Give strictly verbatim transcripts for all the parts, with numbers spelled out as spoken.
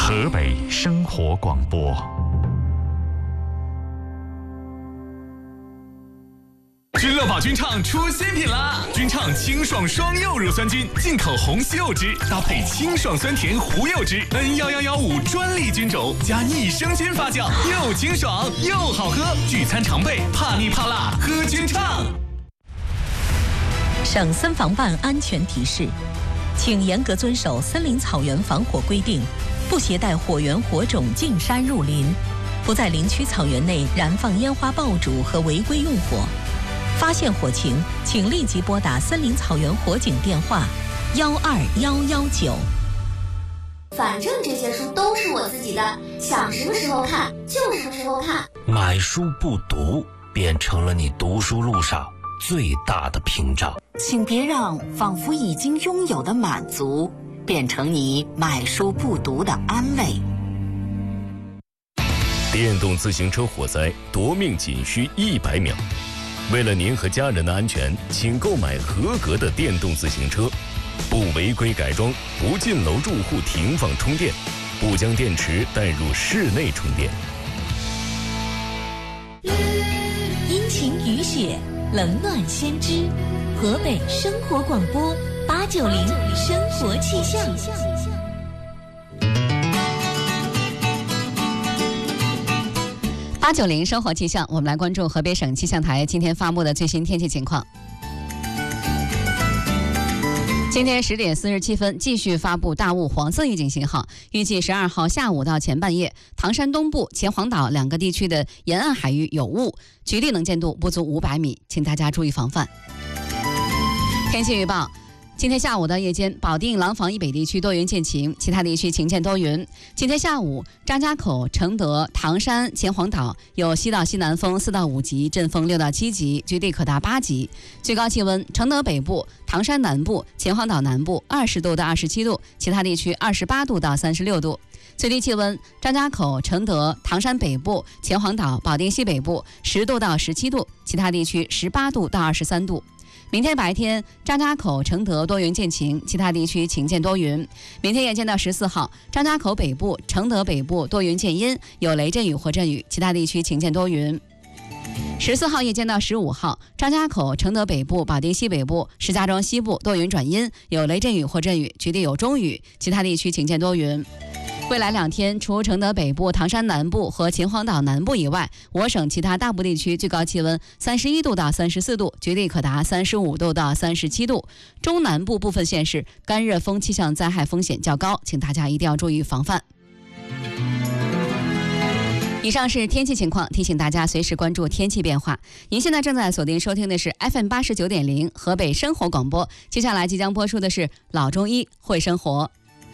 河北生活广播。君乐宝君畅出新品啦！君畅清爽双柚乳酸菌，进口红西柚汁搭配清爽酸甜胡柚汁 N 一一一五专利菌种加益生菌发酵，又清爽又好喝，聚餐常备，怕腻怕辣喝君畅。 省森防办安全提示，请严格遵守森林草原防火规定，不携带火源火种进山入林，不在林区草原内燃放烟花爆竹和违规用火。发现火情，请立即拨打森林草原火警电话幺二幺幺九。 反正这些书都是我自己的，想什么时候看就什么时候看。 买书不读，变成了你读书路上最大的屏障。 请别让仿佛已经拥有的满足，变成你买书不读的安慰。 电动自行车火灾夺命仅需一百秒。为了您和家人的安全，请购买合格的电动自行车，不违规改装，不进楼住户停放充电，不将电池带入室内充电。 阴晴雨雪，冷暖先知。河北生活广播八九零生活气象。 八九零生活气象，我们来关注河北省气象台今天发布的最新天气情况。今天十点四十七分继续发布大雾黄色预警信号，预计十二号下午到前半夜，唐山东部、秦皇岛两个地区的沿岸海域有雾，局地能见度不足五百米，请大家注意防范。天气预报。今天下午到夜间，保定、廊坊以北地区多云见晴，其他地区晴见多云。今天下午，张家口、承德、唐山、秦皇岛有西到西南风四到五级，阵风六到七级，局地可达八级。最高气温，承德北部、唐山南部、秦皇岛南部二十度到二十七度，其他地区二十八度到三十六度。最低气温，张家口、承德、唐山北部、秦皇岛、保定西北部十度到十七度，其他地区十八度到二十三度。明天白天，张家口、承德多云见晴，其他地区晴见多云。明天夜间到十四号，张家口北部、承德北部多云见阴，有雷阵雨或阵雨，其他地区晴见多云。十四号夜间到十五号，张家口、承德北部、保定西北部、石家庄西部多云转阴，有雷阵雨或阵雨，局地有中雨，其他地区晴见多云。未来两天，除承德北部、唐山南部和秦皇岛南部以外，我省其他大部地区最高气温三十一度到三十四度，局地可达三十五度到三十七度。中南部部分县市干热风气象灾害风险较高，请大家一定要注意防范。以上是天气情况，提醒大家随时关注天气变化。您现在正在锁定收听的是 F M 八十九点零河北生活广播，接下来即将播出的是老中医会生活。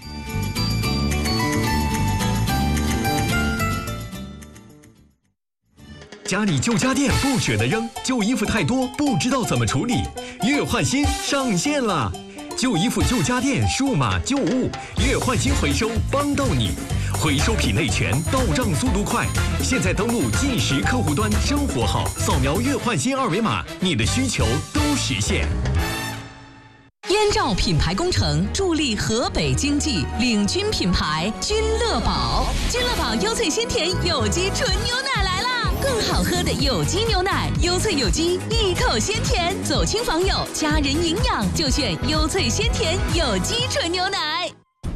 家里旧家电不舍得扔，旧衣服太多不知道怎么处理，月换新上线了！旧衣服、旧家电、数码旧物，月换新回收帮到你，回收品类全，到账速度快。现在登录计时客户端生活号，扫描月换新二维码，你的需求都实现。 燕赵品牌工程助力河北经济，领军品牌君乐宝。君乐宝优萃鲜甜有机纯牛奶来啦！更好喝的有机牛奶，优萃有机，一口鲜甜，走亲访友，家人营养就选优萃鲜甜有机纯牛奶。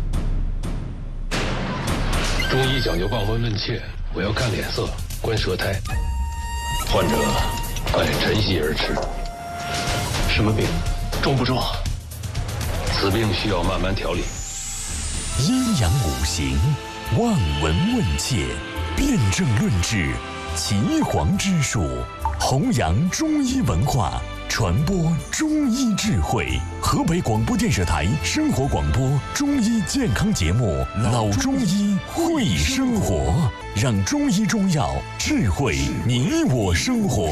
中医讲究望闻问切，我要看脸色，观舌苔。患者爱晨曦而吃。什么病？重不重？此病需要慢慢调理。 阴阳五行，望闻问切，辨证论治，岐黄之术，弘扬中医文化，传播中医智慧。河北广播电视台生活广播中医健康节目《老中医会生活》，让中医中药智慧你我生活。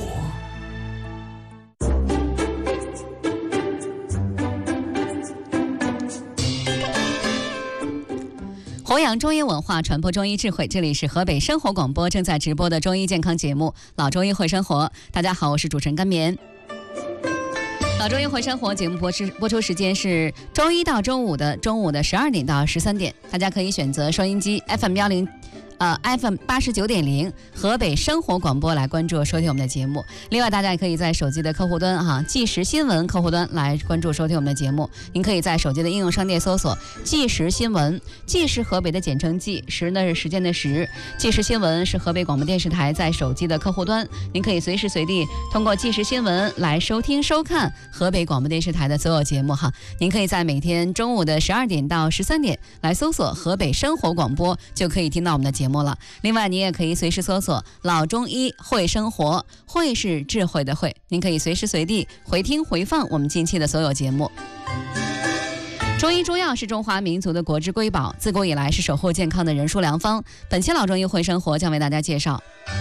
弘扬中医文化，传播中医智慧。这里是河北生活广播正在直播的中医健康节目《老中医会生活》。大家好，我是主持人甘棉。 老中医会生活节目播出播出时间是周一到周五的中午的十二点到十三点，大家可以选择收音机 F M 幺零。呃 ，F M 八十九点零河北生活广播来关注收听我们的节目。另外，大家也可以在手机的客户端哈，即时新闻客户端来关注收听我们的节目。您可以在手机的应用商店搜索“即时新闻”，即是河北的简称即，时呢是时间的时，即时新闻是河北广播电视台在手机的客户端，您可以随时随地通过即时新闻来收听收看河北广播电视台的所有节目哈。您可以在每天中午的十二点到十三点来搜索河北生活广播，就可以听到我们的节目。节目了。另外，你也可以随时搜索“老中医会生活”，会是智慧的会，您可以随时随地回听回放我们近期的所有节目。中医中药是中华民族的国之瑰宝，自古以来是守护健康的人术良方。本期老中医会生活将为大家介绍。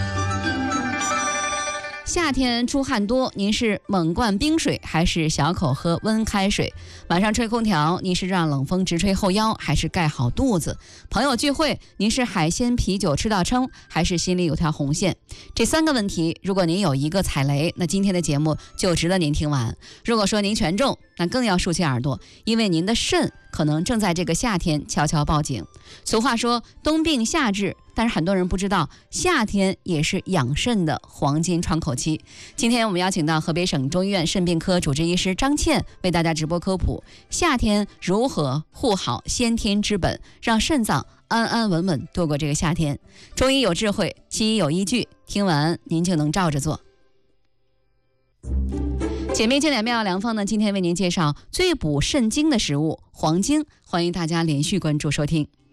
夏天出汗多，您是猛灌冰水还是小口喝温开水？晚上吹空调，您是让冷风直吹后腰还是盖好肚子？朋友聚会，您是海鲜啤酒吃到撑还是心里有条红线？这三个问题，如果您有一个踩雷，那今天的节目就值得您听完。如果说您全中，那更要竖起耳朵，因为您的肾可能正在这个夏天悄悄报警。俗话说冬病夏治，但是很多人不知道，夏天也是养肾的黄金窗口期。今天我们邀请到河北省中医院肾病科主治医师张倩为大家直播科普夏天如何护好先天之本，让肾脏安安稳稳度过这个夏天。中医有智慧，西医有依据，听完您就能照着做。姐妹经典妙药良方呢，今天为您介绍最补肾精的食物黄精，欢迎大家连续关注收听。